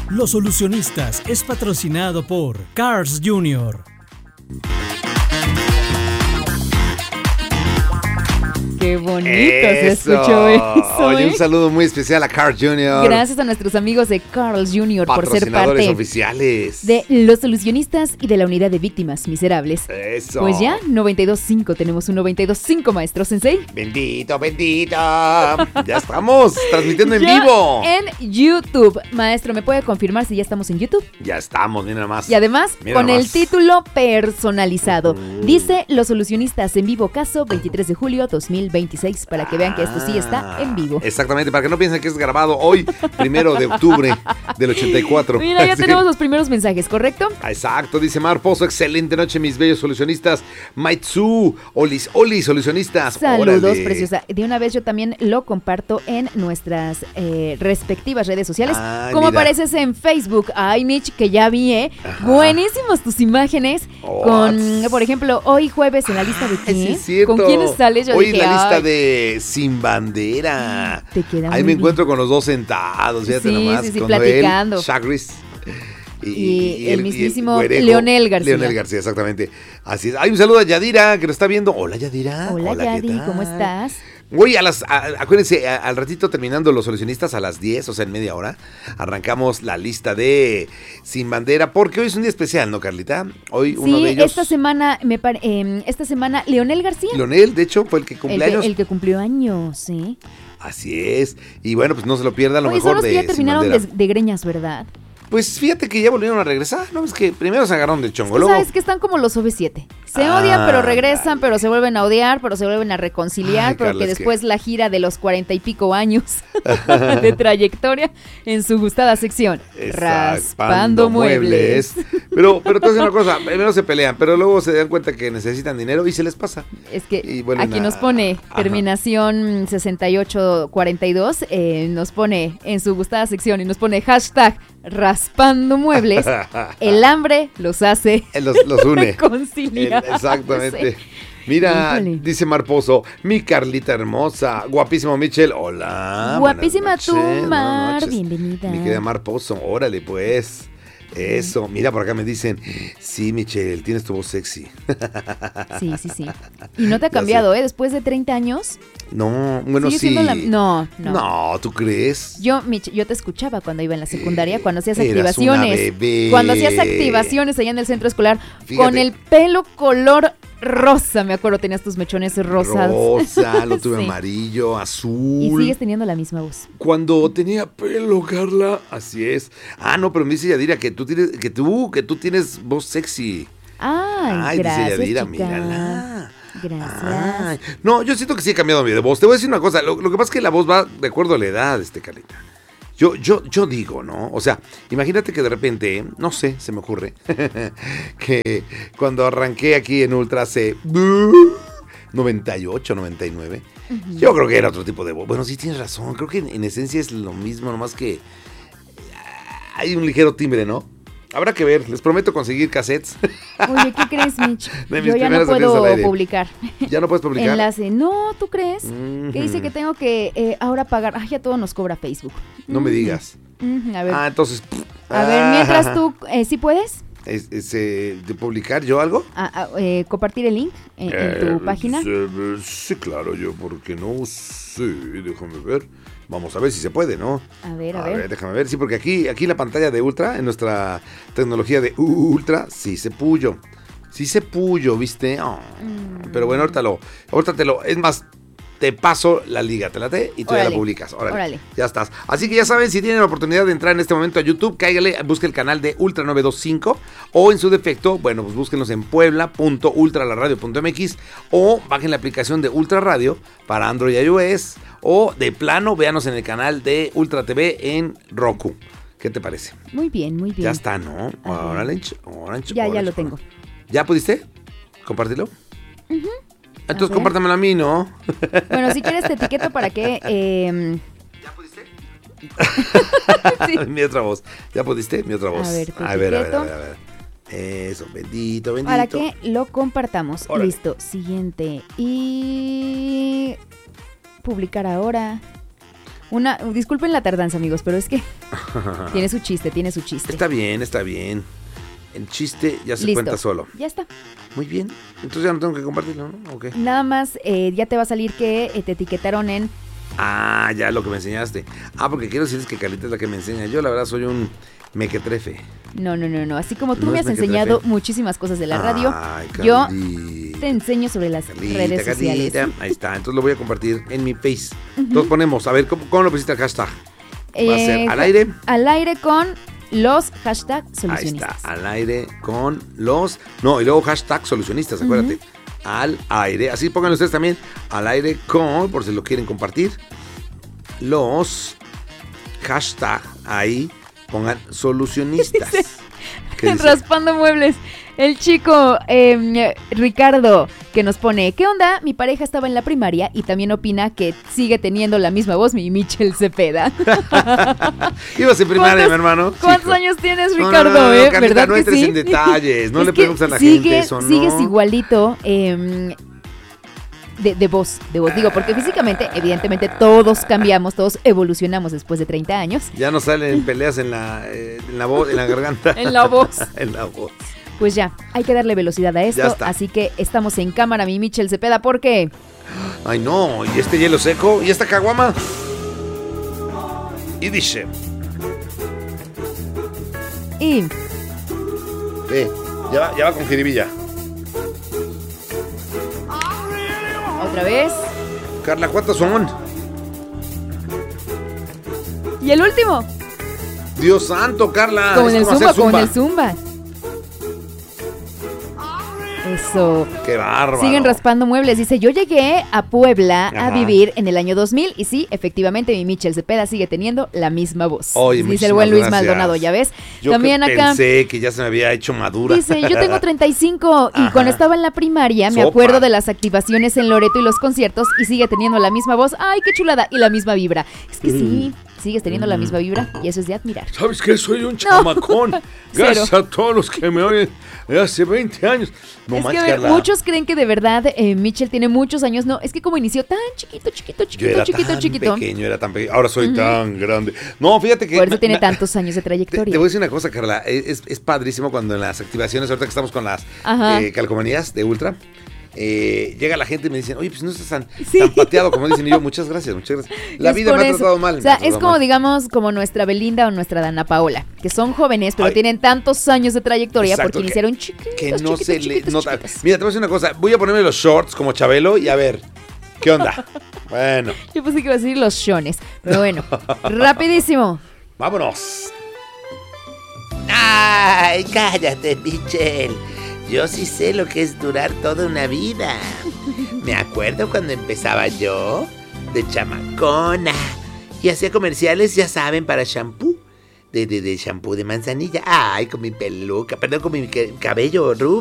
Los Solucionistas es patrocinado por Cars Jr. Qué bonito se escuchó eso. Oye, un saludo muy especial a Carl Jr. Gracias a nuestros amigos de Carl Jr. por ser parte oficiales de Los Solucionistas y de la Unidad de Víctimas Miserables. Eso. Pues ya, 92.5, tenemos un 92.5, maestro Sensei. Bendito, bendito. Ya estamos transmitiendo en vivo. En YouTube. Maestro, ¿me puede confirmar si ya estamos en YouTube? Ya estamos, mira nomás. Y además, mira con nomás el título personalizado. Dice Los Solucionistas en vivo, caso 23 de julio 2026, para que vean que esto sí está en vivo. Exactamente, para que no piensen que es grabado hoy, 1 de octubre del 84. Mira, ya tenemos los primeros mensajes, ¿correcto? Exacto, dice Mar Pozo, excelente noche, mis bellos solucionistas. Maitsu, Oli, solucionistas. Saludos, órale. preciosa. De una vez yo también lo comparto en nuestras respectivas redes sociales. Como mira. apareces en Facebook. Ay, Mitch, que ya vi, buenísimas tus imágenes. Con, por ejemplo, hoy jueves en la lista de quién. Sí, es cierto. ¿Con quiénes sales? Yo hoy dije, en la lista de Sin Bandera. Te queda Ahí muy me encuentro bien. con los dos sentados, fíjate nomás. Sí, con platicando. Noel Chagris. Y el mismísimo güerejo, Leonel García. Leonel García, exactamente. Así es. Hay un saludo a Yadira, que lo está viendo. Hola, Yadira. Hola, ¿qué Yadi, tal? ¿cómo estás? Oye, acuérdense, al ratito terminando Los Solucionistas a las 10, o sea, en media hora, arrancamos la lista de Sin Bandera, porque hoy es un día especial, ¿no, Carlita? Hoy uno de ellos... esta semana, Leonel García. Leonel, de hecho, fue el que cumple años. El que cumplió años, sí. Así es. Y bueno, pues no se lo pierda, lo Oye, mejor son los de que ya Sin terminaron Bandera. de greñas, ¿verdad? Pues fíjate que ya volvieron a regresar, ¿no? Es que primero se agarraron del chongo, Tú luego... sabes que están como los OV7. Se odian, pero regresan, pero se vuelven a odiar, pero se vuelven a reconciliar, Ay, pero Carla, que es después la gira de los 40 y pico años de trayectoria en su gustada sección, Raspando Muebles. Pero te voy a decir una cosa, primero se pelean, pero luego se dan cuenta que necesitan dinero y se les pasa. Es que Y vuelven aquí a- nos pone terminación 6842, nos pone en su gustada sección y nos pone hashtag Raspando Muebles. El hambre los hace Los une. reconciliar. Exactamente. Sí. Mira, Híjole. dice Marposo, mi Carlita hermosa, guapísimo Michelle, hola. Guapísima buenas tú, noches, Mar, buenas noches. bienvenida. Mi querida Marposo, órale pues. Eso, mira por acá me dicen, sí Michelle, tienes tu voz sexy. Sí. Y no te ha cambiado, Después de 30 años. No, bueno, sigue sí. siendo la... No. No, ¿tú crees? Yo te escuchaba cuando iba en la secundaria, cuando hacías Eras activaciones. una bebé. Cuando hacías activaciones allá en el centro escolar, Fíjate. con el pelo color rosa, me acuerdo, tenías tus mechones rosados. Rosa, lo tuve Sí. amarillo, azul. Y sigues teniendo la misma voz. Cuando tenía pelo, Carla, así es. Ah, no, pero me dice Yadira que tú tienes voz sexy. Ay, gracias, dice Yadira, chica. mírala. Gracias. Ay, no, yo siento que sí he cambiado mi de voz. Te voy a decir una cosa, lo que pasa es que la voz va de acuerdo a la edad, Carlita. Yo digo, ¿no? O sea, imagínate que de repente, no sé, se me ocurre, que cuando arranqué aquí en Ultra hace 98, 99, yo creo que era otro tipo de voz. Bueno, sí tienes razón, creo que en esencia es lo mismo, nomás que hay un ligero timbre, ¿no? Habrá que ver, les prometo conseguir cassettes. Oye, ¿qué crees, Mitch? De mis Yo ya no primeras apariciones al puedo aire. publicar. ¿Ya no puedes publicar? Enlace. No, ¿tú crees? Que dice Ujú. que tengo que ahora pagar. Ay, ya todo nos cobra Facebook. No me digas. A ver, Entonces... mientras tú, ¿sí puedes? ¿De publicar yo algo? Compartir el link en tu página. Sí, claro, yo porque no sé, déjame ver. Vamos a ver si se puede, ¿no? A ver. Déjame ver, sí, porque aquí la pantalla de Ultra, en nuestra tecnología de Ultra, sí se puyo. Sí se puyo, ¿viste? Oh, Pero bueno, es más, te paso la liga, te late y tú ya la Órale. publicas. Órale. Ya estás. Así que ya saben, si tienen la oportunidad de entrar en este momento a YouTube, cáigale, busque el canal de Ultra 925 o en su defecto, bueno, pues búsquenos en puebla.ultralaradio.mx o bajen la aplicación de Ultra Radio para Android y iOS o de plano, véanos en el canal de Ultra TV en Roku. ¿Qué te parece? Muy bien, muy bien. Ya está, ¿no? Orange, Orange. ya lo tengo. ¿Ya pudiste compartirlo? Entonces ver. compártamelo a mí, ¿no? Bueno, si quieres te etiqueto para que... ¿Ya pudiste? Sí. Mi otra voz. ¿Ya pudiste? Mi otra voz. A ver, te a ver. etiqueto. Eso, bendito. Para que lo compartamos. Órale. Listo, siguiente. Y... publicar ahora. Disculpen la tardanza, amigos, pero es que tiene su chiste. Está bien. El chiste ya se Listo. cuenta solo. Ya está. Muy bien. Entonces ya no tengo que compartirlo, ¿no? ¿O qué? Nada más, ya te va a salir que te etiquetaron en... Ah, ya lo que me enseñaste. Porque quiero decirles que Carlita es la que me enseña. Yo la verdad soy un mequetrefe. No. Así como tú No me es has enseñado mequetrefe. muchísimas cosas de la radio, Ay, yo Carlita. te enseño sobre las redes sociales. Ahí está, entonces lo voy a compartir en mi face. Entonces ponemos, a ver, ¿cómo lo pusiste el hashtag? ¿Va a ser al aire? Al aire con los hashtag Ahí solucionistas. está, al aire con los... No, y luego hashtag solucionistas, acuérdate. Al aire, así pónganlo ustedes también. Al aire con, por si lo quieren compartir, los hashtag ahí, pongan solucionistas. ¿Qué dice? Raspando muebles. El chico Ricardo que nos pone, ¿qué onda? Mi pareja estaba en la primaria y también opina que sigue teniendo la misma voz mi Michel Cepeda. Ibas en primaria, mi hermano. ¿Cuántos Chico. años tienes, No, Ricardo? Carlita, ¿Verdad no que entres sí? en detalles, no Es le que preguntes a la gente eso, ¿no? Sigues igualito de voz. Digo, porque físicamente, evidentemente, todos cambiamos, todos evolucionamos después de 30 años. Ya no salen peleas en la voz, en la garganta. En la voz. En la voz. Pues ya, hay que darle velocidad a Ya esto, está. así que estamos en cámara, mi Michel Cepeda, porque... Ay, no, y este hielo seco, y esta caguama. Y dice, Y ya va con jiribilla. otra vez. Carla, ¿cuántas son? Y el último. Dios santo, Carla. Como en es el como Zumba, hacer como en el Zumba. Eso. Qué bárbaro. Siguen raspando muebles. Dice, yo llegué a Puebla a Ajá. vivir en el año 2000 y sí, efectivamente mi Michel Cepeda sigue teniendo la misma voz. Oye, dice el buen Luis muchísimas Maldonado, gracias. ¿ya ves? Yo También que acá pensé que ya se me había hecho madura. dice, yo tengo 35 y Ajá. cuando estaba en la primaria me Sopa. acuerdo de las activaciones en Loreto y los conciertos y sigue teniendo la misma voz. ¡Ay, qué chulada! Y la misma vibra. Es que sí, sigues teniendo la misma vibra y eso es de admirar. ¿Sabes qué? Soy un chamacón. Gracias Cero. a todos los que me oyen de hace 20 años. No Es manches, que Carla. muchos creen que de verdad Michel tiene muchos años. No, es que como inició tan chiquito. Yo era tan pequeño, era tan pequeño. Ahora soy tan grande. No, fíjate que... Por eso tiene tantos años de trayectoria. Te voy a decir una cosa, Carla. Es padrísimo cuando en las activaciones, ahorita que estamos con las Ajá. calcomanías de Ultra, llega la gente y me dicen, oye, pues no estás tan Sí. pateado como dicen. Y yo, muchas gracias. La Es vida por me ha eso. tratado mal. O sea, es como, digamos, como nuestra Belinda o nuestra Dana Paola, que son jóvenes, pero Ay. tienen tantos años de trayectoria Exacto, porque iniciaron chiquitos, que no se le chiquitos, nota. chiquitos. Mira, te voy a decir una cosa. Voy a ponerme los shorts como Chabelo y a ver, ¿qué onda? Bueno, Yo pensé que iba a decir los shones, pero bueno, rapidísimo. vámonos. Ay, cállate, Michelle. Yo sí sé lo que es durar toda una vida. Me acuerdo cuando empezaba yo, de chamacona, y hacía comerciales, ya saben, para shampoo. De shampoo de manzanilla. Ay, con mi peluca, perdón, con mi cabello rubio.